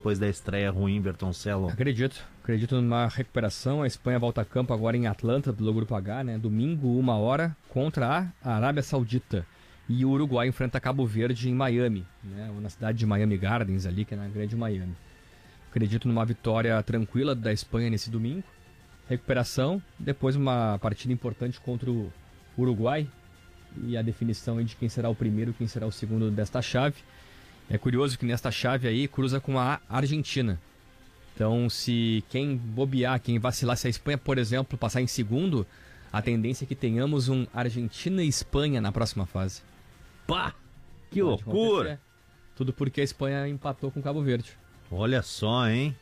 depois da estreia ruim, Bertoncello? Acredito numa recuperação. A Espanha volta a campo agora em Atlanta, pelo Grupo H, né? Domingo, 1h, contra a Arábia Saudita. E o Uruguai enfrenta Cabo Verde em Miami, né? Na cidade de Miami Gardens ali, que é na grande Miami. Acredito numa vitória tranquila da Espanha nesse domingo. Recuperação, depois uma partida importante contra o Uruguai. E a definição de quem será o primeiro e quem será o segundo desta chave. É curioso que nesta chave aí cruza com a Argentina. Então, se quem bobear, quem vacilar, se a Espanha, por exemplo, passar em segundo, a tendência é que tenhamos um Argentina e Espanha na próxima fase. Pá! Que loucura! Tudo porque a Espanha empatou com o Cabo Verde. Olha só, hein?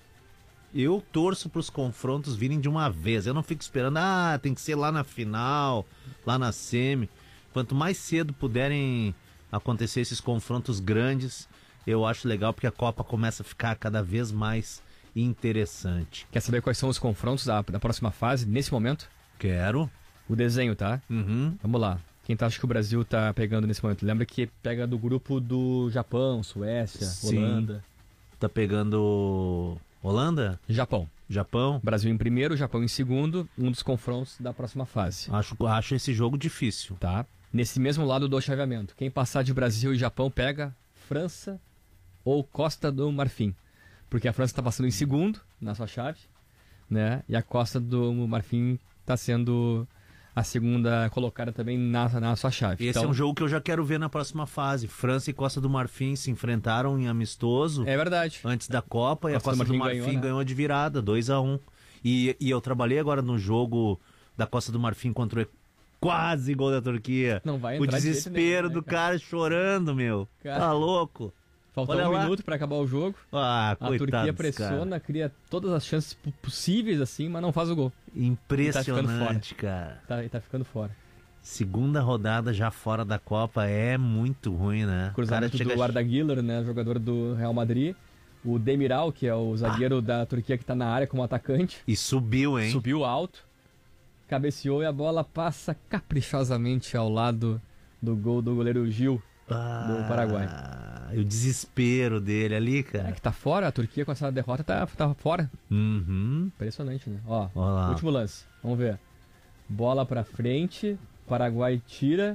Eu torço para os confrontos virem de uma vez. Eu não fico esperando, tem que ser lá na final, lá na semi. Quanto mais cedo puderem acontecer esses confrontos grandes, eu acho legal, porque a Copa começa a ficar cada vez mais interessante. Quer saber quais são os confrontos da próxima fase, nesse momento? Quero. O desenho, tá? Vamos lá. Quem tu acha que o Brasil tá pegando nesse momento? Lembra que pega do grupo do Japão, Suécia, Sim. Holanda. Tá pegando Holanda? Japão. Brasil em primeiro, Japão em segundo, um dos confrontos da próxima fase. Acho esse jogo difícil. Tá. Nesse mesmo lado do chaveamento, quem passar de Brasil e Japão pega França ou Costa do Marfim. Porque a França está passando em segundo na sua chave, né? E a Costa do Marfim está sendo a segunda colocada também na sua chave. Esse é um jogo que eu já quero ver na próxima fase. França e Costa do Marfim se enfrentaram em amistoso. É verdade. Antes da Copa, e a Costa do Marfim ganhou de virada, 2-1. E eu trabalhei agora no jogo da Costa do Marfim contra o quase gol da Turquia. Não vai entrar. O desespero do cara chorando, meu. Tá louco. Faltou um minuto pra acabar o jogo. A Turquia pressiona, cria todas as chances possíveis assim, mas não faz o gol. Impressionante, cara. Tá ficando fora. Segunda rodada já fora da Copa é muito ruim, né? Cruzamento do Arda Güler, né, jogador do Real Madrid. O Demiral, que é o zagueiro da Turquia que tá na área como atacante. E subiu, hein? Subiu alto. Cabeceou e a bola passa caprichosamente ao lado do gol do goleiro Gil, do Paraguai. O desespero dele ali, cara. É que tá fora, a Turquia com essa derrota tá fora. Impressionante, né? Ó, último lance, vamos ver. Bola pra frente, Paraguai tira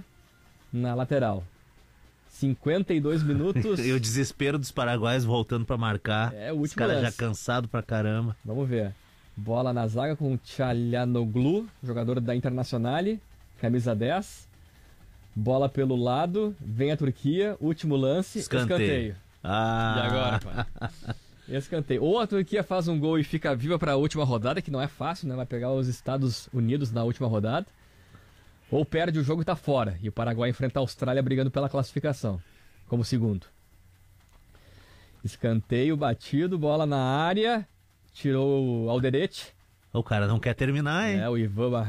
na lateral. 52 minutos. E o desespero dos paraguaios voltando pra marcar. É o último Os caras lance. já cansados pra caramba. Vamos ver. Bola na zaga com o Çalhanoğlu, jogador da Internazionale, camisa 10. Bola pelo lado, vem a Turquia, último lance, escanteio. E agora, pai? Escanteio. Ou a Turquia faz um gol e fica viva para a última rodada, que não é fácil, né? Vai pegar os Estados Unidos na última rodada. Ou perde o jogo e tá fora. E o Paraguai enfrenta a Austrália brigando pela classificação, como segundo. Escanteio batido, bola na área. Tirou o Alderete. O cara não quer terminar, hein? O Ivan.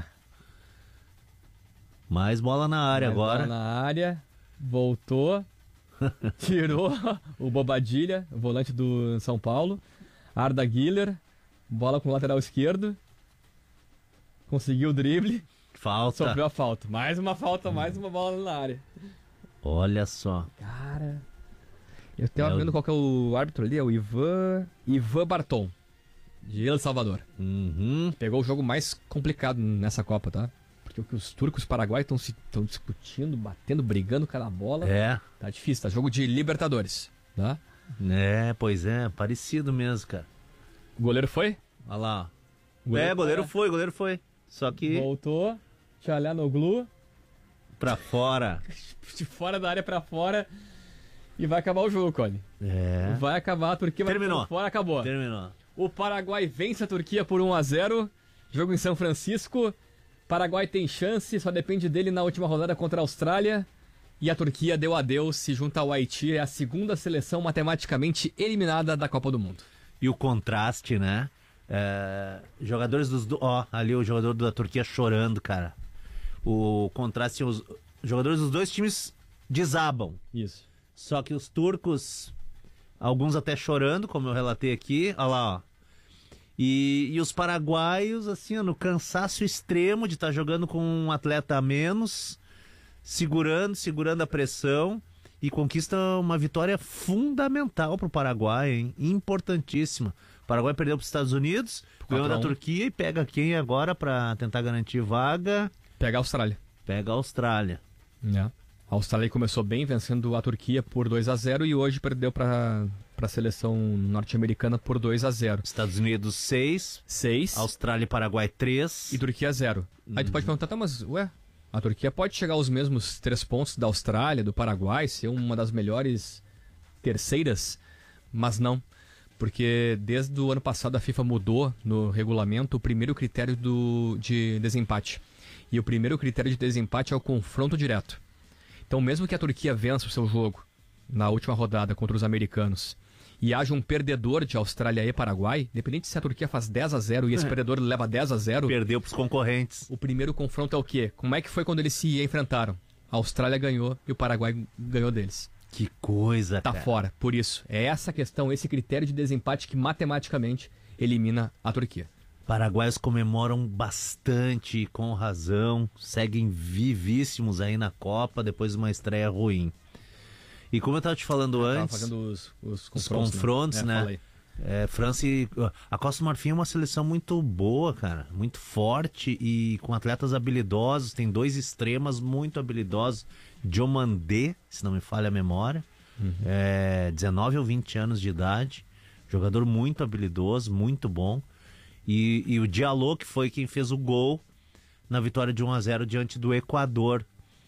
Mais bola na área agora. Bola na área. Voltou. Tirou o Bobadilha, volante do São Paulo. Arda Güler. Bola com o lateral esquerdo. Conseguiu o drible. Falta. Sofreu a falta. Mais uma falta, mais uma bola na área. Olha só. Cara. Eu tava vendo qual que é o árbitro ali. É o Ivan Barton, de El Salvador. Pegou o jogo mais complicado nessa Copa, tá? Porque o que os turcos e os paraguaios estão discutindo, batendo, brigando cada bola. Tá difícil, tá? Jogo de Libertadores, tá? Pois é, parecido mesmo, cara. O goleiro foi? Olha lá. Goleiro foi. Só que... Voltou, Çalhanoğlu. Pra fora. De fora da área pra fora. E vai acabar o jogo, Cone. Vai acabar, a Turquia vai pra fora, acabou. Terminou. O Paraguai vence a Turquia por 1-0. Jogo em São Francisco. Paraguai tem chance, só depende dele na última rodada contra a Austrália. E a Turquia deu adeus, se junta ao Haiti. É a segunda seleção matematicamente eliminada da Copa do Mundo. E o contraste, né? Jogadores dos... ali o jogador da Turquia chorando, cara. O contraste, os jogadores dos dois times desabam. Isso. Só que os turcos, alguns até chorando, como eu relatei aqui, olha lá, ó. E os paraguaios, assim, no cansaço extremo de estar jogando com um atleta a menos, segurando a pressão. e conquista uma vitória fundamental para o Paraguai, hein? Importantíssima. O Paraguai perdeu para os Estados Unidos, ganhou da Turquia e pega quem agora para tentar garantir vaga? Pega a Austrália. Pega a Austrália. A Austrália começou bem, vencendo a Turquia por 2-0 e hoje perdeu para a seleção norte-americana por 2-0. Estados Unidos 6, Austrália e Paraguai 3 e Turquia 0. Aí tu pode perguntar, tá, mas a Turquia pode chegar aos mesmos 3 pontos da Austrália, do Paraguai, ser uma das melhores terceiras, mas não. Porque desde o ano passado a FIFA mudou no regulamento o primeiro critério de desempate. E o primeiro critério de desempate é o confronto direto. Então, mesmo que a Turquia vença o seu jogo na última rodada contra os americanos e haja um perdedor de Austrália e Paraguai, independente se a Turquia faz 10-0 e esse perdedor leva 10-0... Perdeu para os concorrentes. O primeiro confronto é o quê? Como é que foi quando eles se enfrentaram? A Austrália ganhou e o Paraguai ganhou deles. Que coisa, cara. Tá fora. Por isso, é essa questão, esse critério de desempate que matematicamente elimina a Turquia. Paraguaios comemoram bastante e com razão, seguem vivíssimos aí na Copa depois de uma estreia ruim. E como eu estava te falando antes... Tava fazendo os confrontos, né? França e... A Costa do Marfim é uma seleção muito boa, cara. Muito forte e com atletas habilidosos. Tem 2 extremas muito habilidosos. Diomandé, se não me falha a memória. 19 ou 20 anos de idade. Jogador muito habilidoso, muito bom. E o Diallo, que foi quem fez o gol na vitória de 1-0 diante do Equador.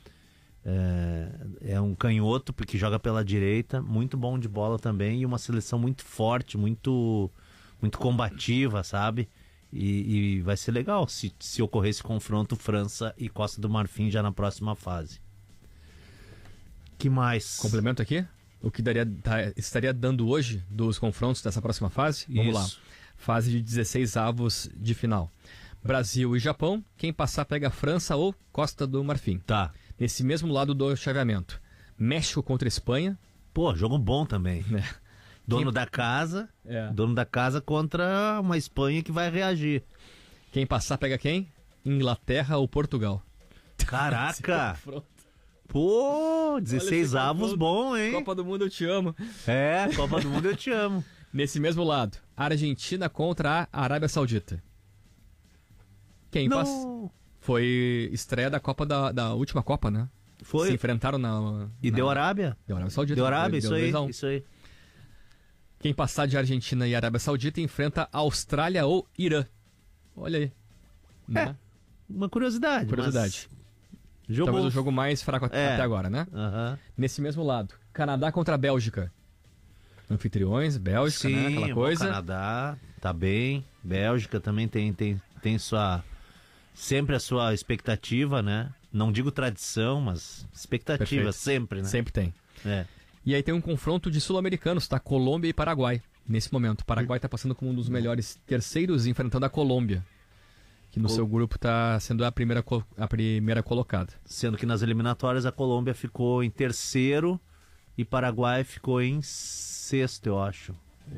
É um canhoto, porque joga pela direita, muito bom de bola também, e uma seleção muito forte, muito combativa, sabe? E vai ser legal se ocorrer esse confronto França e Costa do Marfim já na próxima fase. Que mais? Complemento aqui? O que estaria dando hoje dos confrontos dessa próxima fase? Vamos lá. Fase de 16 avos de final. Brasil e Japão, quem passar pega França ou Costa do Marfim. Tá. Nesse mesmo lado do chaveamento, México contra Espanha. Pô, jogo bom também. Dono da casa contra uma Espanha que vai reagir. Quem passar pega quem? Inglaterra ou Portugal. Caraca! Pô, 16 avos bom, hein? Copa do Mundo eu te amo. Copa do Mundo eu te amo. Nesse mesmo lado, Argentina contra a Arábia Saudita. Quem passa? Foi estreia da Copa da última Copa, né? Foi. Se enfrentaram deu Arábia? Deu Arábia Saudita. Deu Arábia, isso aí. Quem passar de Argentina e Arábia Saudita enfrenta Austrália ou Irã. Olha aí. Uma curiosidade. Talvez o jogo mais fraco até agora, né? Nesse mesmo lado, Canadá contra a Bélgica. Anfitriões, Bélgica, né? Aquela coisa. Canadá tá bem. Bélgica também tem sempre a sua expectativa, né? Não digo tradição, mas expectativa. Perfeito. Sempre, né? Sempre tem. E aí tem um confronto de sul-americanos, tá? Colômbia e Paraguai. Nesse momento, o Paraguai tá passando como um dos melhores terceiros, enfrentando a Colômbia, que no seu grupo tá sendo a primeira colocada. Sendo que nas eliminatórias a Colômbia ficou em terceiro e Paraguai ficou em sexto, eu acho.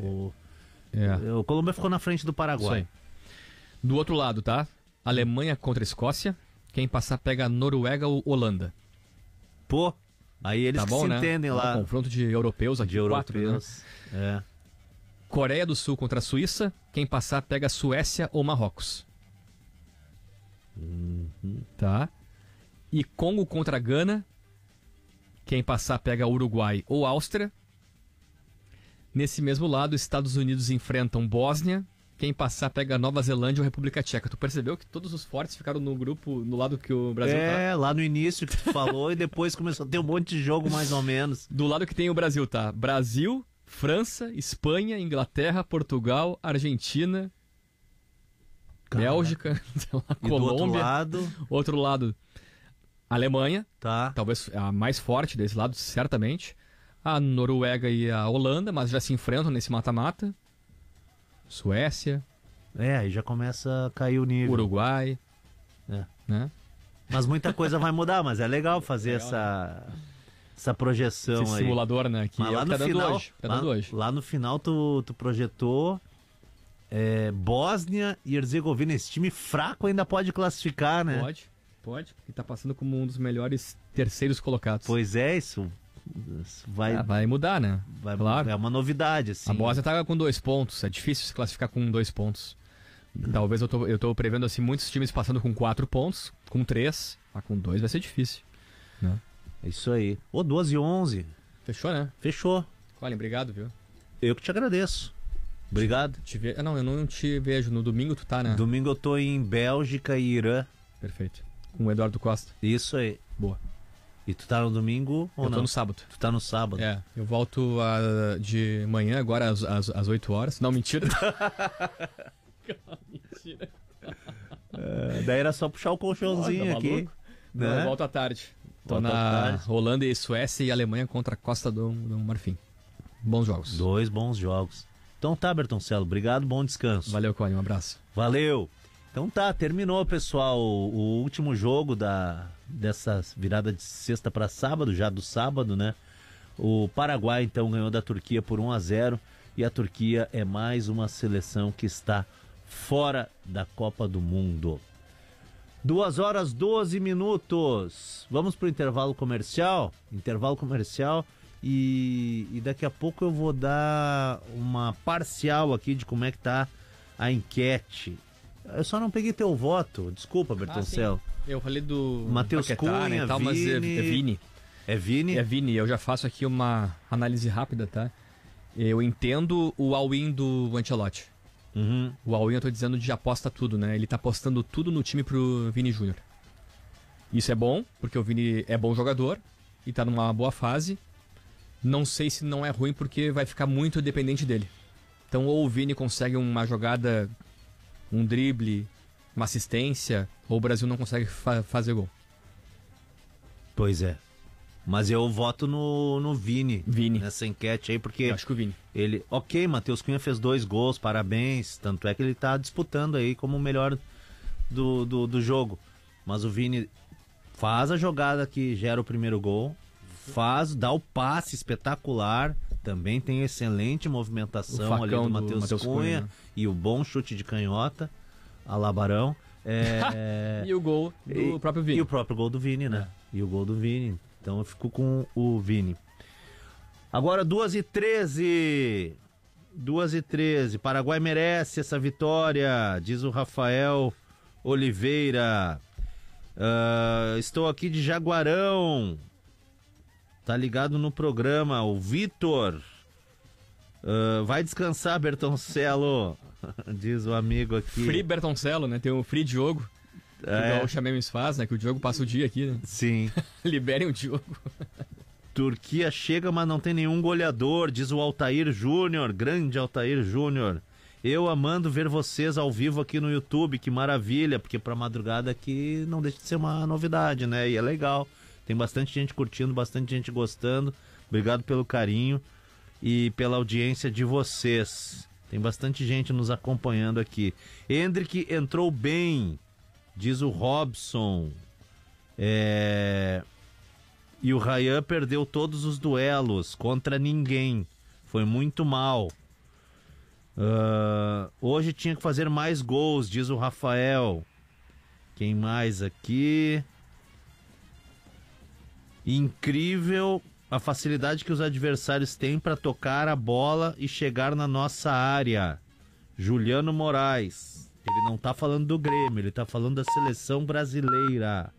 O Colômbia ficou na frente do Paraguai. Do outro lado, tá? Alemanha contra a Escócia. Quem passar pega Noruega ou Holanda. Pô, aí eles se entendem lá. Confronto de europeus aqui. De europeus. Né? Coreia do Sul contra a Suíça. Quem passar pega Suécia ou Marrocos. Tá? E Congo contra Gana. Quem passar pega Uruguai ou Áustria. Nesse mesmo lado, Estados Unidos enfrentam Bósnia. Quem passar pega Nova Zelândia ou República Tcheca. Tu percebeu que todos os fortes ficaram no grupo, no lado que o Brasil tá? Lá no início que tu falou e depois começou a ter um monte de jogo mais ou menos. Do lado que tem o Brasil, tá? Brasil, França, Espanha, Inglaterra, Portugal, Argentina, Bélgica, Colômbia. Outro lado, Alemanha. Tá. Talvez a mais forte desse lado, certamente. A Noruega e a Holanda, mas já se enfrentam nesse mata-mata. Suécia. Aí já começa a cair o nível. Uruguai. Né? Mas muita coisa vai mudar, mas é legal fazer essa projeção esse aí. Simulador, né? Que mas lá no final, lá no final tu projetou Bósnia e Herzegovina. Esse time fraco ainda pode classificar, né? Pode. Porque tá passando como um dos melhores terceiros colocados. Pois é, isso Vai mudar, né? Claro. É uma novidade, assim. A Bósnia tá com 2 pontos. É difícil se classificar com 2 pontos. Talvez eu tô prevendo assim muitos times passando com 4 pontos, com 3, mas com 2 vai ser difícil. Né? É isso aí. 2h11. Fechou, né? Fechou. Colin, obrigado, viu? Eu que te agradeço. Obrigado. Não, eu não te vejo. No domingo tu tá, né? Domingo eu tô em Bélgica e Irã. Perfeito. Com o Eduardo Costa. Isso aí. Boa. E tu tá no domingo ou não? Eu tô no sábado. Tu tá no sábado. É, eu volto de manhã agora às 8 horas. Não, mentira. Mentira. Daí era só puxar o colchãozinho aqui. Não, Né? eu volto à tarde. Tô Volta à tarde. Holanda e Suécia e Alemanha contra a Costa do Marfim. Bons jogos. 2 bons jogos. Então tá, Bertoncello. Obrigado, bom descanso. Valeu, Colin. Um abraço. Valeu. Então tá, terminou, pessoal, o último jogo dessa virada de sexta para sábado, já do sábado, né? O Paraguai, então, ganhou da Turquia por 1-0 e a Turquia é mais uma seleção que está fora da Copa do Mundo. 2h12. Vamos pro intervalo comercial? E daqui a pouco eu vou dar uma parcial aqui de como é que tá a enquete. Eu só não peguei teu voto, desculpa, Bertoncello. Eu falei do Matheus Paquetá, Cunha, né, tal, mas é Vini. É Vini? É Vini, eu já faço aqui uma análise rápida, tá? Eu entendo o all-in do Ancelotti. Uhum. O all-in eu tô dizendo de aposta tudo, né? Ele tá apostando tudo no time pro Vini Júnior. Isso é bom, porque o Vini é bom jogador e tá numa boa fase. Não sei se não é ruim, porque vai ficar muito dependente dele. Então, ou o Vini consegue uma jogada, um drible, uma assistência, ou o Brasil não consegue fazer gol. Pois é. Mas eu voto no Vini. Nessa enquete aí, porque eu acho que o Vini. Ele, ok, Matheus Cunha fez 2 gols, parabéns. Tanto é que ele tá disputando aí como o melhor do jogo. Mas o Vini faz a jogada que gera o primeiro gol, dá o passe espetacular, também tem excelente movimentação ali do Matheus Cunha, né? E o bom chute de canhota, a Labarão. E o gol do próprio Vini. E o próprio gol do Vini, né? E o gol do Vini. Então eu fico com o Vini. Agora 2h13. 2h13. Paraguai merece essa vitória, diz o Rafael Oliveira. Estou aqui de Jaguarão. Tá ligado no programa, o Vitor. Vai descansar, Bertoncello, diz o amigo aqui. Free Bertoncello, né? Tem o Free Diogo. Que o Chamemes faz, né? Que o Diogo passa o dia aqui, né? Sim. Liberem o Diogo. Turquia chega, mas não tem nenhum goleador, diz o Altair Júnior, grande Altair Júnior. Eu amando ver vocês ao vivo aqui no YouTube, que maravilha, porque pra madrugada aqui não deixa de ser uma novidade, né? E é legal. Tem bastante gente curtindo, bastante gente gostando. Obrigado pelo carinho e pela audiência de vocês. Tem bastante gente nos acompanhando aqui. Hendrick entrou bem, diz o Robson. E o Ryan perdeu todos os duelos contra ninguém. Foi muito mal. Hoje tinha que fazer mais gols, diz o Rafael. Quem mais aqui? Incrível a facilidade que os adversários têm para tocar a bola e chegar na nossa área. Juliano Moraes. Ele não tá falando do Grêmio, ele tá falando da seleção brasileira.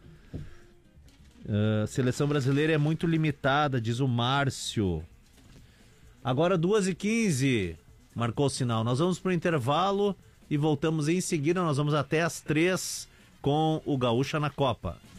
A seleção brasileira é muito limitada, diz o Márcio. Agora 2h15. Marcou o sinal. Nós vamos pro intervalo e voltamos em seguida. Nós vamos até às 3 com o Gaúcha na Copa.